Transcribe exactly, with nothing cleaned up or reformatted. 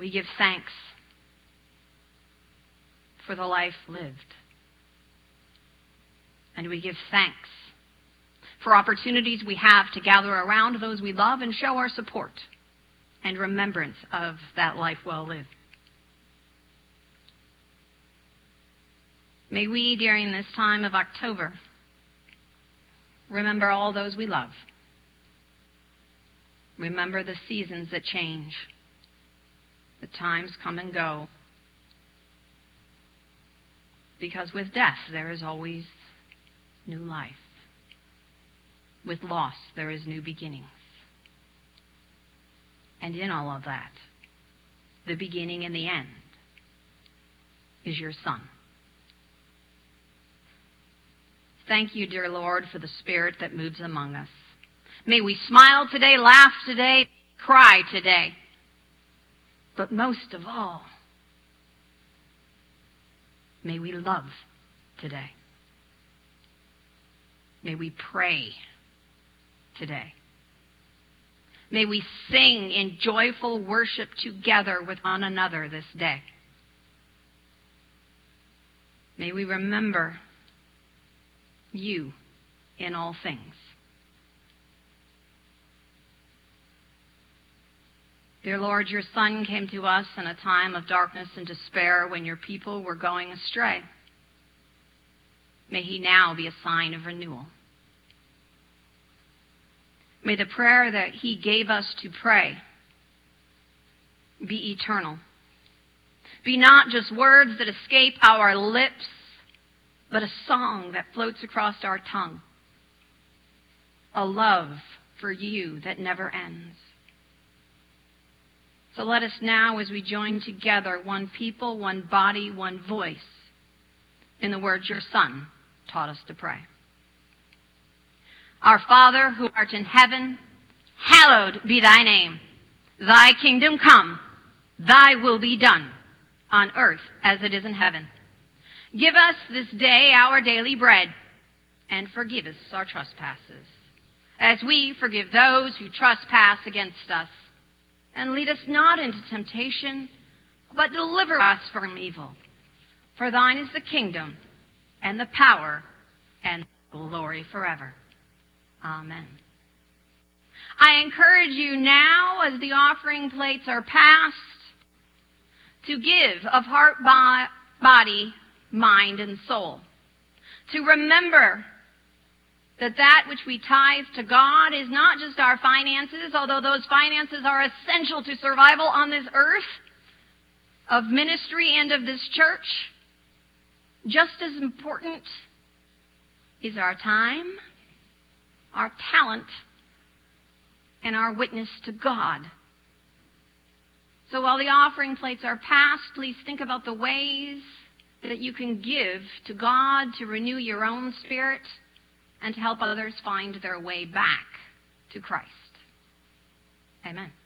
We give thanks for the life lived. And we give thanks for opportunities we have to gather around those we love and show our support and remembrance of that life well lived. May we, during this time of October, remember all those we love. Remember the seasons that change. The times come and go. Because with death, there is always new life. With loss, there is new beginnings. And in all of that, the beginning and the end is your Son. Thank you, dear Lord, for the Spirit that moves among us. May we smile today, laugh today, cry today. But most of all, may we love today. May we pray today. May we sing in joyful worship together with one another this day. May we remember you in all things. Dear Lord, your Son came to us in a time of darkness and despair when your people were going astray. May he now be a sign of renewal. May the prayer that he gave us to pray be eternal. Be not just words that escape our lips, but a song that floats across our tongue. A love for you that never ends. So let us now, as we join together, one people, one body, one voice, in the words your Son taught us to pray. Our Father, who art in heaven, hallowed be thy name. Thy kingdom come, thy will be done, on earth as it is in heaven. Give us this day our daily bread, and forgive us our trespasses, as we forgive those who trespass against us. And lead us not into temptation, but deliver us from evil. For thine is the kingdom, and the power, and the glory forever. Amen. I encourage you now, as the offering plates are passed, to give of heart, body, mind, and soul. To remember that that which we tithe to God is not just our finances, although those finances are essential to survival on this earth, of ministry and of this church. Just as important is our time, our talent, and our witness to God. So while the offering plates are passed, please think about the ways that you can give to God to renew your own spirit and to help others find their way back to Christ. Amen.